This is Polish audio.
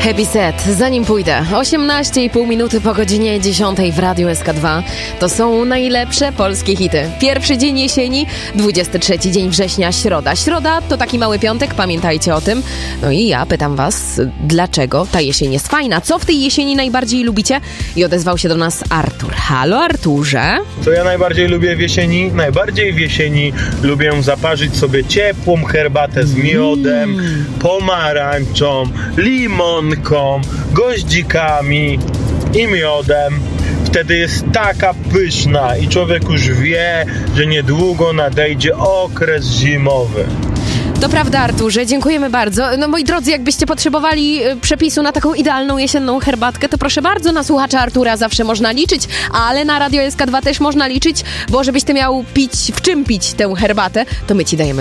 Happy Set, zanim pójdę, 18,5 minuty po godzinie 10 w Radiu SK2. To są najlepsze polskie hity. Pierwszy dzień jesieni, 23 dzień września, środa. Środa to taki mały piątek, pamiętajcie o tym. No i ja pytam was, dlaczego ta jesień jest fajna? Co w tej jesieni najbardziej lubicie? I odezwał się do nas Artur. Halo Arturze. Co ja najbardziej lubię w jesieni? Najbardziej w jesieni lubię zaparzyć sobie ciepłą herbatę z miodem, pomarańczą, limonką, goździkami i miodem. Wtedy jest taka pyszna i człowiek już wie, że niedługo nadejdzie okres zimowy. To prawda, Arturze, dziękujemy bardzo. No moi drodzy, jakbyście potrzebowali przepisu na taką idealną jesienną herbatkę, to proszę bardzo, na słuchacza Artura zawsze można liczyć, ale na Radio SK2 też można liczyć, bo żebyś ty miał pić, w czym pić tę herbatę, to my ci dajemy